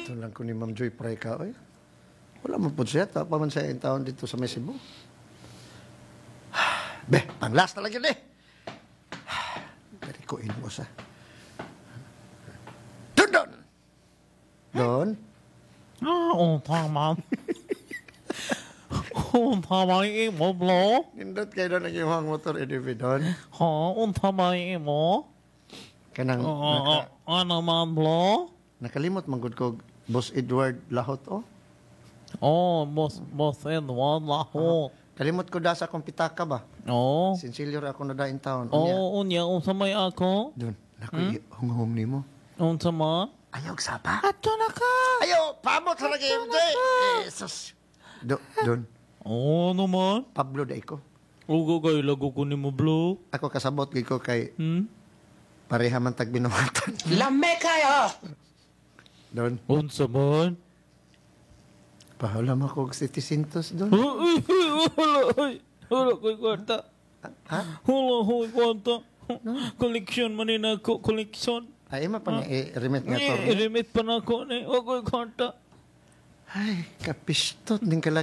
Ito lang ko ni Ma'am Joy Preka. Oy. Wala mo po siya. Pa man siya yung taon dito sa Cebu. Be, pang last talaga yun eh. Dari ko mo sa. Don! Don? Tama. Tama yung imo, bro. Nindot kayo doon ang iyong motor, Edwin, Don. Tama yung imo. Kanang Ano man, bro? nakalimot manggod ko Boss Edward Lahot, oh. Boss Edward Lahot. Kalimot ko da sa akong pitaka ba? Sinsilyor ako na daing taon. Unya, unsa may ako? Doon, naku, hungahong ni mo. Unsa man? Ayaw sapa? Ato na ka. Ayaw, pamot sa lagi, MJ. Jesus. Doon, Naman. Pablo da ko. Ugo kayo, lago ko ni mo, bro. Ako kasabot ko kay pareha man tag binuhatan. Lame kayo! Doon, Unsa man? pahulam ako og 700 doon. Wala ko'y kwarta. Ha? Wala ko'y kwarta. Koleksyon man na ako, koleksyon. Ay, pa i-remit nga to. I-remit pa na ako. Wala ko'y kwarta. Ay, kapistot din